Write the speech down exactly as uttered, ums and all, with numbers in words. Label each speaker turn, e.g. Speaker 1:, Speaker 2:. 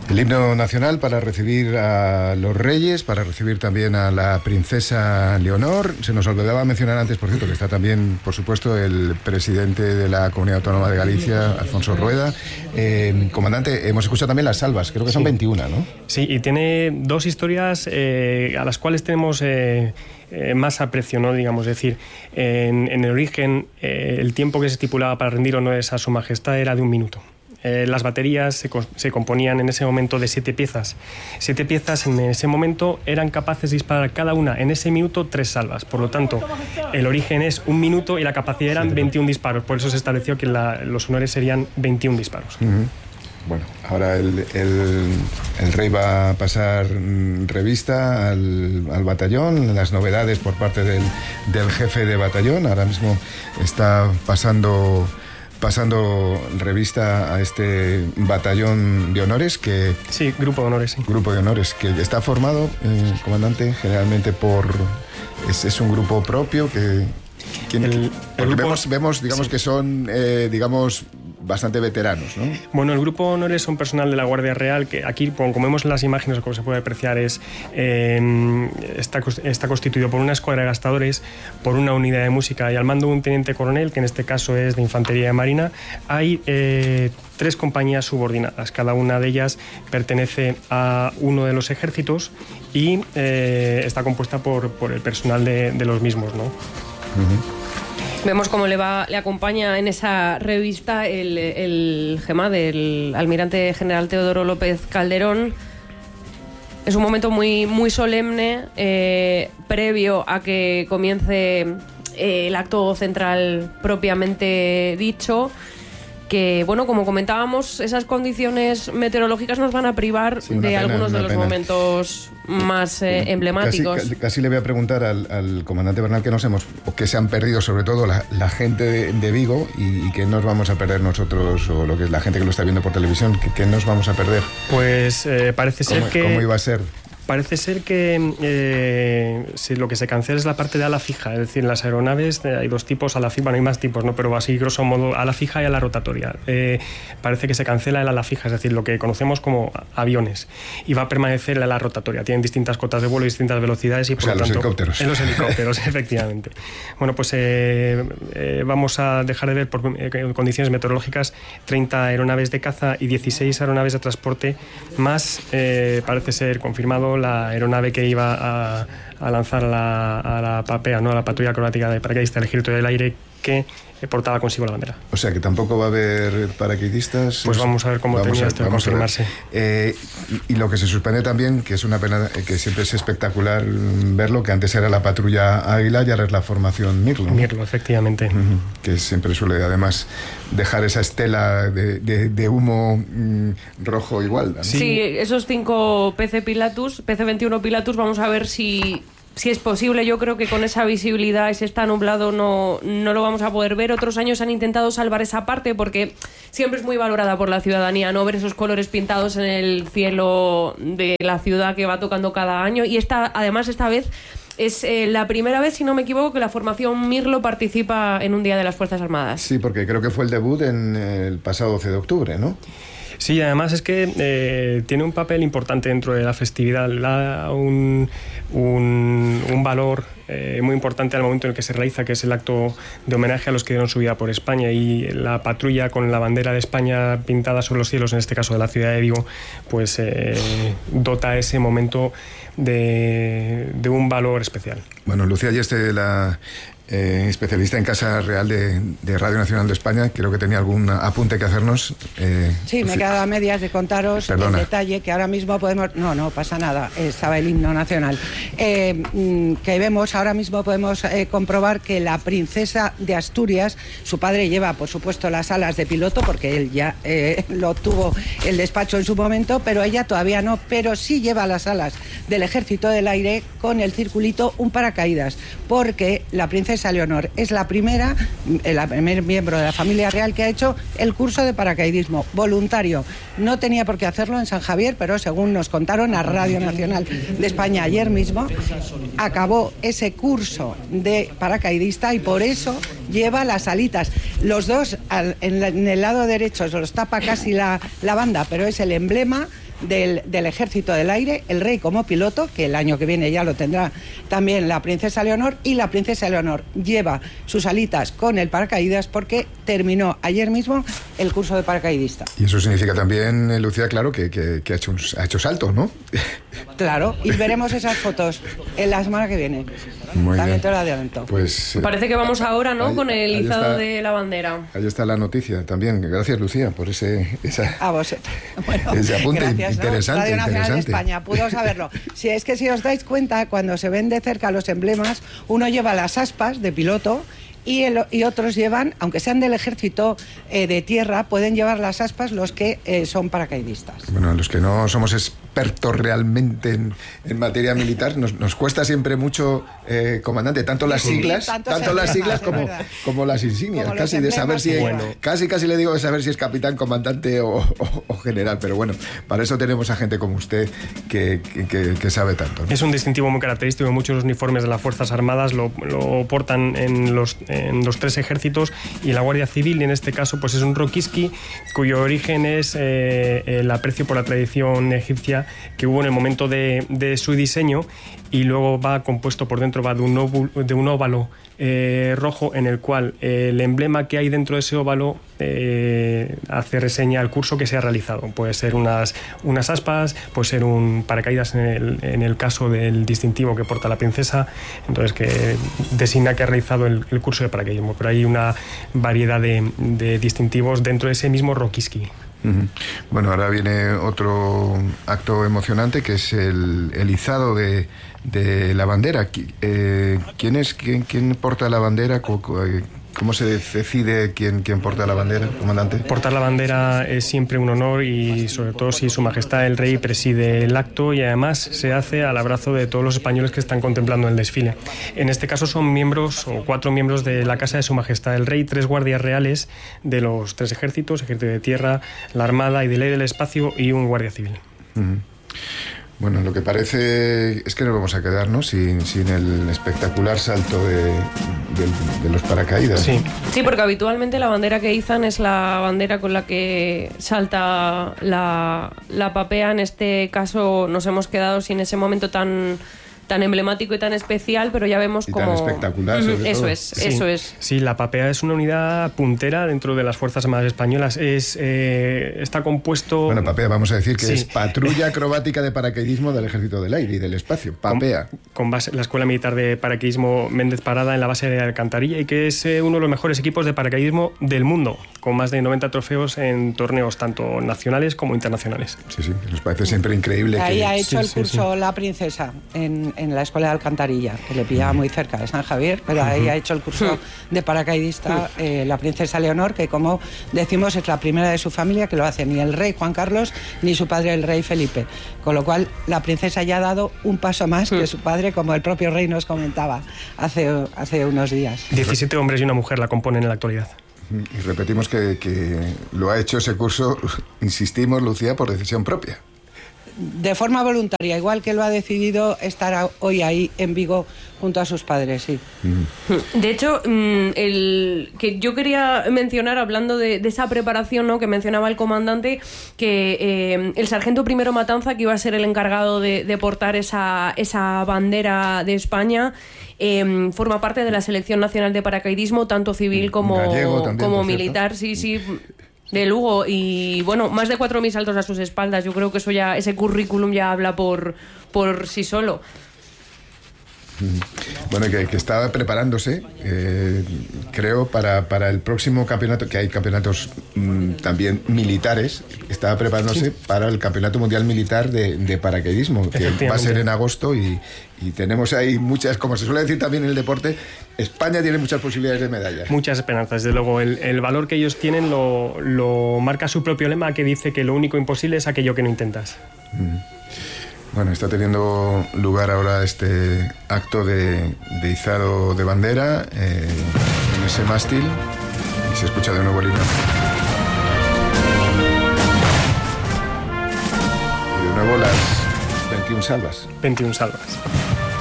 Speaker 1: El himno nacional para recibir a los reyes, para recibir también a la princesa Leonor. Se nos olvidaba mencionar antes, por cierto, que está también, por supuesto, el presidente de la Comunidad Autónoma de Galicia, Alfonso Rueda. Eh, comandante, hemos escuchado también las salvas, creo que son sí. veintiuna, ¿no?
Speaker 2: Sí, y tiene dos historias eh, a las cuales tenemos eh, eh, más aprecio, ¿no? Digamos, es decir, en, en el origen, eh, el tiempo que se estipulaba para rendir honores a su majestad era de un minuto. Eh, las baterías se, se componían en ese momento de siete piezas. Siete piezas en ese momento eran capaces de disparar cada una en ese minuto tres salvas. Por lo tanto, el origen es un minuto y la capacidad eran veintiún disparos. Por eso se estableció que la, los honores serían veintiún disparos.
Speaker 1: Uh-huh. Bueno, ahora el, el, el rey va a pasar revista al, al batallón, las novedades por parte del, del jefe de batallón. Ahora mismo está pasando... pasando revista a este batallón de honores que...
Speaker 2: Sí, grupo de honores, sí.
Speaker 1: Grupo de honores, que está formado, eh, comandante, generalmente por... Es, es un grupo propio que... ¿quién, el, el porque grupo, vemos, vemos, digamos, sí. que son, eh, digamos... bastante veteranos, ¿no?
Speaker 2: Bueno, el grupo honores son personal de la Guardia Real que aquí, como vemos en las imágenes, como se puede apreciar, es eh, está, está constituido por una escuadra de gastadores, por una unidad de música y al mando de un teniente coronel, que en este caso es de Infantería de Marina. Hay eh, tres compañías subordinadas, cada una de ellas pertenece a uno de los ejércitos y eh, está compuesta por, por el personal de, de los mismos, ¿no?
Speaker 3: Uh-huh. Vemos cómo le va, le acompaña en esa revista el, el gema del almirante general Teodoro López Calderón. Es un momento muy, muy solemne, eh, previo a que comience eh, el acto central propiamente dicho. Que, bueno, como comentábamos, esas condiciones meteorológicas nos van a privar sí, de pena, algunos de los pena. momentos más eh, emblemáticos.
Speaker 1: Casi, casi le voy a preguntar al, al comandante Bernal que nos hemos, o que se han perdido sobre todo la, la gente de, de Vigo y, y que nos vamos a perder nosotros, o lo que es la gente que lo está viendo por televisión, que, que nos vamos a perder.
Speaker 2: Pues eh, parece ser
Speaker 1: ¿Cómo,
Speaker 2: que...
Speaker 1: ¿Cómo iba a ser?
Speaker 2: Parece ser que eh, si lo que se cancela es la parte de ala fija, es decir, en las aeronaves eh, hay dos tipos, ala fija, bueno, hay más tipos, ¿no? Pero así grosso modo, ala fija y ala rotatoria. Eh, parece que se cancela el ala fija, es decir, lo que conocemos como aviones, y va a permanecer el ala rotatoria. Tienen distintas cotas de vuelo y distintas velocidades y por
Speaker 1: o sea,
Speaker 2: lo
Speaker 1: los
Speaker 2: tanto,
Speaker 1: helicópteros.
Speaker 2: En los helicópteros, efectivamente. Bueno, pues eh, eh, vamos a dejar de ver por eh, condiciones meteorológicas treinta aeronaves de caza y dieciséis aeronaves de transporte, más eh, parece ser confirmado la aeronave que iba a, a lanzar a la, a la PAPEA, ¿no? A la patrulla acrobática de paracaidistas del Ejército del Aire, que portaba consigo la bandera.
Speaker 1: O sea que tampoco va a haber paracaidistas.
Speaker 2: Pues vamos a ver cómo termina esto de confirmarse.
Speaker 1: Eh, y, y lo que se suspende también, que es una pena, que siempre es espectacular verlo, que antes era la patrulla Águila y ahora es la formación Mirlo, ¿no?
Speaker 2: Mirlo, efectivamente.
Speaker 1: Uh-huh. Que siempre suele además dejar esa estela de, de, de humo mm, rojo igual, ¿no?
Speaker 3: Sí. sí, esos cinco P C Pilatus, P C veintiuno Pilatus, vamos a ver si... Si es posible. Yo creo que con esa visibilidad, si está nublado, no, no lo vamos a poder ver. Otros años han intentado salvar esa parte porque siempre es muy valorada por la ciudadanía, no ver esos colores pintados en el cielo de la ciudad que va tocando cada año. Y esta, además, esta vez es eh, la primera vez, si no me equivoco, que la formación Mirlo participa en un Día de las Fuerzas Armadas.
Speaker 1: Sí, porque creo que fue el debut en el pasado doce de octubre, ¿no?
Speaker 2: Sí, además es que eh, tiene un papel importante dentro de la festividad, da un, un, un valor eh, muy importante al momento en el que se realiza, que es el acto de homenaje a los que dieron su vida por España, y la patrulla con la bandera de España pintada sobre los cielos, en este caso de la ciudad de Vigo, pues eh, dota ese momento de, de un valor especial.
Speaker 1: Bueno, Lucía Ayeste, la eh, especialista en Casa Real de, de Radio Nacional de España, creo que tenía algún apunte que hacernos. Eh,
Speaker 4: sí, me he quedado a medias de contaros
Speaker 1: Perdona.
Speaker 4: el detalle que ahora mismo podemos... No, no pasa nada, estaba el himno nacional. Eh, que vemos, ahora mismo podemos eh, comprobar que la princesa de Asturias, su padre lleva, por supuesto, las alas de piloto, porque él ya eh, lo tuvo el despacho en su momento, pero ella todavía no, pero sí lleva las alas del Ejército del Aire con el circulito un paracaídas, porque la princesa Leonor es la primera, el primer miembro de la familia real que ha hecho el curso de paracaidismo voluntario. No tenía por qué hacerlo en San Javier, pero según nos contaron a Radio Nacional de España ayer mismo, acabó ese curso de paracaidista y por eso lleva las alitas. Los dos, al, en, la, en el lado derecho se los tapa casi la, la banda, pero es el emblema del, del Ejército del Aire, el rey como piloto, que el año que viene ya lo tendrá también la princesa Leonor, y la princesa Leonor lleva sus alitas con el paracaídas porque terminó ayer mismo el curso de paracaidista.
Speaker 1: Y eso significa también, Lucía, claro, que, que, que ha, hecho un, ha hecho salto, ¿no?
Speaker 4: Claro, y veremos esas fotos en la semana que viene.
Speaker 1: Muy
Speaker 4: También
Speaker 1: bien.
Speaker 4: te lo adelanto.
Speaker 1: Pues, eh,
Speaker 3: Parece que vamos ahora, ¿no?
Speaker 1: ahí-
Speaker 3: Con el
Speaker 1: ahí
Speaker 3: izado
Speaker 1: está.
Speaker 3: de la bandera.
Speaker 1: Ahí está la noticia también. Gracias, Lucía, por ese... Esa...
Speaker 4: A vosotros. Bueno,
Speaker 1: Ese apunte
Speaker 4: gracias, ¿no?
Speaker 1: interesante,
Speaker 4: Radio Nacional
Speaker 1: interesante.
Speaker 4: de España, pudo saberlo. Si es que si os dais cuenta, cuando se ven de cerca los emblemas, uno lleva las aspas de piloto y, el- y otros llevan, aunque sean del ejército eh, de tierra, pueden llevar las aspas los que eh, son paracaidistas.
Speaker 1: Bueno, los que no somos expertos realmente en, en materia militar, nos, nos cuesta siempre mucho, eh, comandante, tanto las
Speaker 4: Sí,
Speaker 1: siglas,
Speaker 4: tantos
Speaker 1: tanto las
Speaker 4: emblemas,
Speaker 1: siglas
Speaker 4: es
Speaker 1: como,
Speaker 4: verdad.
Speaker 1: como las insignias,
Speaker 4: Como los
Speaker 1: casi de saber
Speaker 4: emblemas
Speaker 1: si
Speaker 4: que
Speaker 2: Bueno.
Speaker 4: llevan.
Speaker 1: casi casi le digo de saber si es capitán, comandante o, o- o general, pero bueno, para eso tenemos a gente como usted que, que- que- que sabe tanto, ¿no?
Speaker 2: Es un distintivo muy característico. Muchos uniformes de las Fuerzas Armadas lo, lo portan en los, en los tres ejércitos, y la Guardia Civil, en este caso, pues es un roquiski cuyo origen es eh, el aprecio por la tradición egipcia que hubo en el momento de, de su diseño, y luego va compuesto por dentro, va de un, óvulo- de un óvalo eh, rojo en el cual eh, el emblema que hay dentro de ese óvalo eh, hace reseña al curso que se ha realizado. Puede ser unas, unas aspas, puede ser un paracaídas en el, en el caso del distintivo que porta la princesa, entonces que designa que ha realizado el, el curso de paracaidismo. Pero hay una variedad de, de distintivos dentro de ese mismo roquiski.
Speaker 1: Ujú. Bueno, ahora viene otro acto emocionante que es el, el izado de, de la bandera. Qui- eh, ¿Quién es quién, quién porta la bandera? Co- co- eh, ¿Cómo se decide quién, quién porta la bandera, comandante?
Speaker 2: Portar la bandera es siempre un honor, y sobre todo si Su Majestad el Rey preside el acto, y además se hace al abrazo de todos los españoles que están contemplando el desfile. En este caso son miembros o cuatro miembros de la Casa de Su Majestad el Rey, tres guardias reales de los tres ejércitos, ejército de tierra, la Armada y de ley del espacio, y un guardia civil.
Speaker 1: Ujú. Bueno, lo que parece es que nos vamos a quedar, ¿no? Sin, sin el espectacular salto de, de- de los paracaídas.
Speaker 2: Sí.
Speaker 3: Sí, porque habitualmente la bandera que izan es la bandera con la que salta la, la papea. En este caso nos hemos quedado sin ese momento tan, tan emblemático y tan especial, pero ya vemos
Speaker 1: Y tan
Speaker 3: como...
Speaker 1: espectacular, sobre
Speaker 3: Eso
Speaker 1: todo.
Speaker 3: es,
Speaker 2: Sí,
Speaker 3: eso es.
Speaker 2: Sí, la papea es una unidad puntera dentro de las Fuerzas Armadas Españolas. Es, eh, está compuesto...
Speaker 1: Bueno, PAPEA, vamos a decir que
Speaker 2: Sí.
Speaker 1: es Patrulla Acrobática de Paracaidismo del Ejército del Aire y del Espacio. PAPEA.
Speaker 2: Con, con base, la Escuela Militar de Paracaidismo Méndez Parada, en la base de Alcantarilla, y que es eh, uno de los mejores equipos de paracaidismo del mundo, con más de noventa trofeos en torneos tanto nacionales como internacionales.
Speaker 1: Sí, sí, nos parece siempre increíble
Speaker 4: Ahí
Speaker 1: que...
Speaker 4: ha hecho
Speaker 2: sí,
Speaker 4: el
Speaker 2: sí,
Speaker 4: curso la princesa en, en la escuela de Alcantarilla, que le pillaba muy cerca de San Javier, pero ahí ha hecho el curso de paracaidista eh, la princesa Leonor, que como decimos es la primera de su familia que lo hace, ni el rey Juan Carlos ni su padre el rey Felipe, con lo cual la princesa ya ha dado un paso más que su padre, como el propio rey nos comentaba hace, hace unos días.
Speaker 2: diecisiete hombres y una mujer la componen en la actualidad.
Speaker 1: Y repetimos que, que lo ha hecho ese curso, insistimos, Lucía, por decisión propia.
Speaker 4: De forma voluntaria, igual que lo ha decidido estar a- hoy ahí en Vigo junto a sus padres, sí.
Speaker 3: De hecho, mm, el que yo quería mencionar, hablando de, de esa preparación, ¿no?, que mencionaba el comandante, que eh, el sargento Primero Matanza, que iba a ser el encargado de, de portar esa, esa bandera de España, eh, forma parte de la Selección Nacional de Paracaidismo, tanto civil como,
Speaker 1: Gallego también,
Speaker 3: como
Speaker 1: por cierto.
Speaker 3: militar, sí, sí. De Lugo, y bueno, más de cuatro mil saltos a sus espaldas. Yo creo que eso ya, ese currículum ya habla por, por sí solo.
Speaker 1: Bueno, que, que estaba preparándose, eh, creo, para, para el próximo campeonato, que hay campeonatos mm, también militares, estaba preparándose para el Campeonato Mundial Militar de, de Paracaidismo, que va a ser en agosto, y, y tenemos ahí muchas, como se suele decir también en el deporte, España tiene muchas posibilidades de medalla.
Speaker 2: Muchas esperanzas, desde luego. El, el valor que ellos tienen lo, lo marca su propio lema, que dice que lo único imposible es aquello que no intentas.
Speaker 1: Bueno, está teniendo lugar ahora este acto de, de izado de bandera eh, en ese mástil, y se escucha de nuevo el himno. Y de nuevo las veintiuna salvas.
Speaker 2: veintiuna salvas.